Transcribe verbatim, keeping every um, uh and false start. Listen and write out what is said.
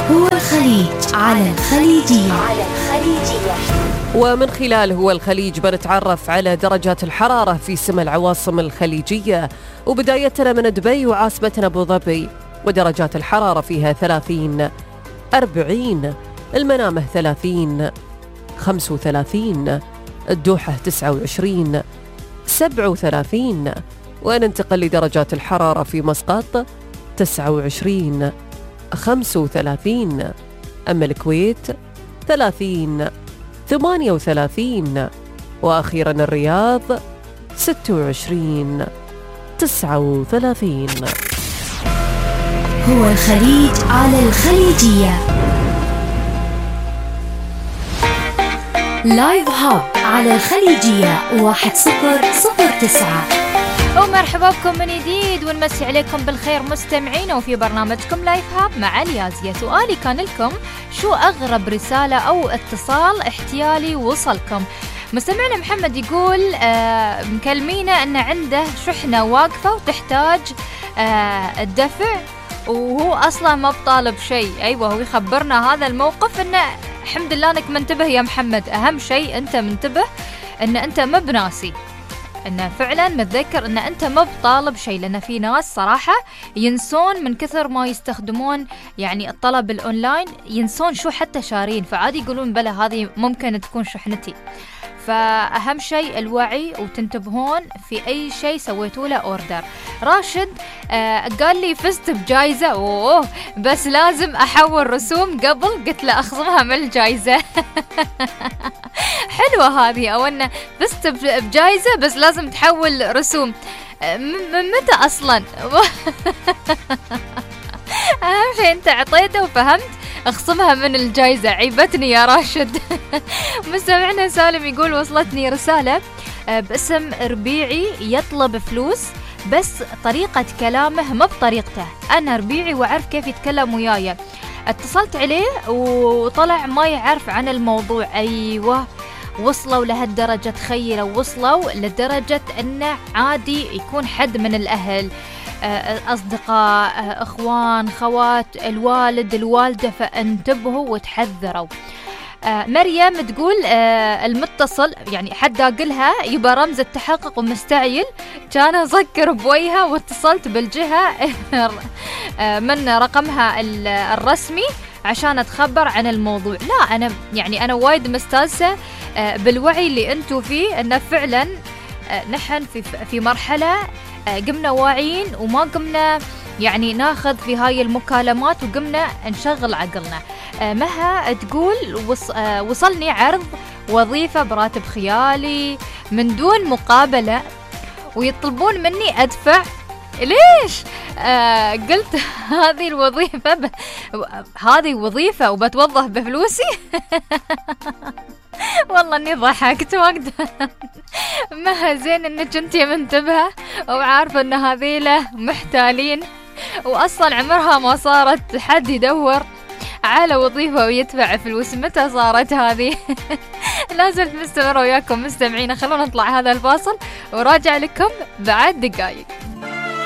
هو الخليج على الخليجية. على الخليجية. ومن خلال هو الخليج بنتعرف على درجات الحرارة في سما العواصم الخليجية، وبدايتنا من دبي وعاصمتنا أبو ظبي، ودرجات الحرارة فيها ثلاثين، أربعين، المنامة ثلاثين، خمسة وثلاثين، الدوحة تسعة وعشرين، سبعة وثلاثين، وننتقل لدرجات الحرارة في مسقط تسعة وعشرين، خمسة وثلاثين، أما الكويت ثلاثين، ثمانية وثلاثين، وأخيرا الرياض ستة وعشرين، تسعة وثلاثين. هو الخليج على الخليجية. لايف هاب على الخليجية واحد صفر صفر تسعة. ومرحبا بكم من جديد، ونمسي عليكم بالخير مستمعين وفي برنامجكم لايف هاب مع اليازية. سؤالي كان لكم: شو أغرب رسالة أو اتصال احتيالي وصلكم؟ مستمعنا محمد يقول آه مكلمينا أن عنده شحنة واقفة وتحتاج آه الدفع، وهو أصلا ما بطالب شيء. أيوة، هو يخبرنا هذا الموقف أنه الحمد لله أنك منتبه يا محمد. أهم شيء أنت منتبه أن أنت ما بناسي، أنه فعلا متذكر أن أنت ما بطالب شيء، لأن في ناس صراحة ينسون من كثر ما يستخدمون يعني الطلب الأونلاين، ينسون شو حتى شارين، فعادي يقولون بلا هذه ممكن تكون شحنتي. فأهم شيء الوعي وتنتبهون في أي شيء سويتوا له أوردر. راشد آه قال لي فزت بجائزة، أوه بس لازم أحول رسوم قبل، قلت له أخصمها من الجائزة. حلوة هذه، أو أنه فزت بجائزة بس لازم تحول رسوم. من متى أصلا؟ أهم شيء أنت عطيته وفهمت، اخصمها من الجائزة. عيبتني يا راشد. مستمعنا سالم يقول: وصلتني رسالة باسم ربيعي يطلب فلوس، بس طريقة كلامه ما بطريقته. أنا ربيعي وأعرف كيف يتكلم وياي، اتصلت عليه وطلع ما يعرف عن الموضوع. أيوة، وصلوا لهالدرجة. تخيلوا وصلوا لدرجة أنه عادي يكون حد من الأهل، أصدقاء، أخوان، خوات، الوالد، الوالدة، فانتبهوا وتحذروا. مريم تقول المتصل يعني حد أقلها يبقى رمز التحقق ومستعجل، كان أذكر بويها واتصلت بالجهة من رقمها الرسمي عشان أتخبر عن الموضوع. لا، أنا يعني أنا وايد مستانسة بالوعي اللي أنتوا فيه، أنه فعلا نحن في في مرحلة قمنا واعيين وما قمنا يعني ناخذ في هاي المكالمات، وقمنا نشغل عقلنا. مها تقول وصلني عرض وظيفة براتب خيالي من دون مقابلة، ويطلبون مني أدفع. ليش؟ آه قلت هذه الوظيفة ب... هذه وظيفة وبتوظف بفلوسي. والله اني ضحكت وقت. ما زين انك انتي منتبهة وعارفة ان هذيله محتالين، واصلا عمرها ما صارت حد يدور على وظيفة ويدفع فلوس. متى صارت هذه؟ لازلت مستمرة وياكم مستمعين. خلونا نطلع هذا الفاصل وراجع لكم بعد دقايق.